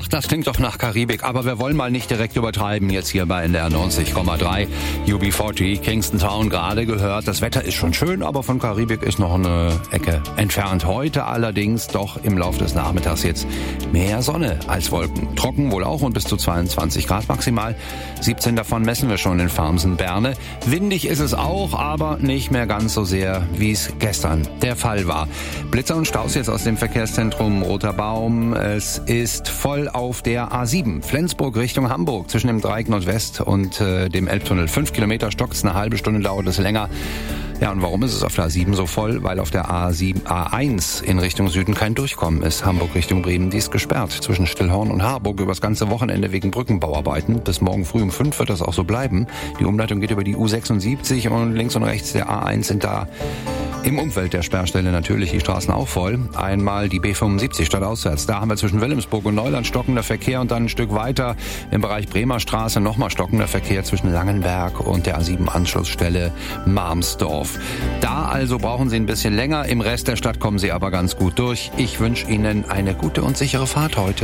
Ach, das klingt doch nach Karibik, aber wir wollen mal nicht direkt übertreiben jetzt hier bei NDR 90,3. UB40, Kingston Town gerade gehört. Das Wetter ist schon schön, aber von Karibik ist noch eine Ecke entfernt. Heute allerdings doch im Laufe des Nachmittags jetzt mehr Sonne als Wolken. Trocken wohl auch und bis zu 22 Grad maximal. 17 davon messen wir schon in Farmsen-Berne. Windig ist es auch, aber nicht mehr ganz so sehr, wie es gestern der Fall war. Blitzer und Staus jetzt aus dem Verkehrszentrum Roter Baum. Es ist voll auf der A7, Flensburg Richtung Hamburg, zwischen dem Dreieck Nordwest und dem Elbtunnel. 5 Kilometer stockt's, eine halbe Stunde dauert es länger. Ja, und warum ist es auf der A7 so voll? Weil auf der A1 in Richtung Süden kein Durchkommen ist. Hamburg Richtung Bremen, die ist gesperrt zwischen Stillhorn und Harburg übers ganze Wochenende wegen Brückenbauarbeiten. Bis morgen früh um 5 wird das auch so bleiben. Die Umleitung geht über die U76 und links und rechts der A1 sind da im Umfeld der Sperrstelle natürlich die Straßen auch voll. Einmal die B75 stadtauswärts. Da haben wir zwischen Wilhelmsburg und Neuland stockender Verkehr und dann ein Stück weiter im Bereich Bremer Straße nochmal stockender Verkehr zwischen Langenberg und der A7-Anschlussstelle Marmsdorf. Da also brauchen Sie ein bisschen länger. Im Rest der Stadt kommen Sie aber ganz gut durch. Ich wünsche Ihnen eine gute und sichere Fahrt heute.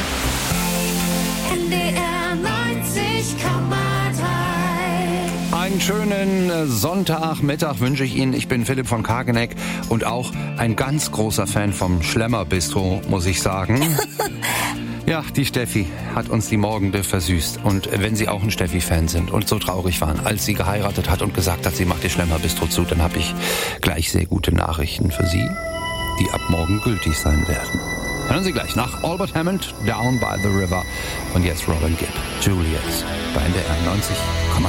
Einen schönen Sonntagmittag wünsche ich Ihnen. Ich bin Philipp von Kageneck und auch ein ganz großer Fan vom Schlemmer-Bistro, muss ich sagen. Ja, die Steffi hat uns die Morgende versüßt. Und wenn Sie auch ein Steffi-Fan sind und so traurig waren, als sie geheiratet hat und gesagt hat, sie macht die Schlemmer-Bistro zu, dann habe ich gleich sehr gute Nachrichten für Sie, die ab morgen gültig sein werden. Hören Sie gleich nach Albert Hammond, Down by the River. Und jetzt Robin Gibb, Juliet, bei NDR 90,3.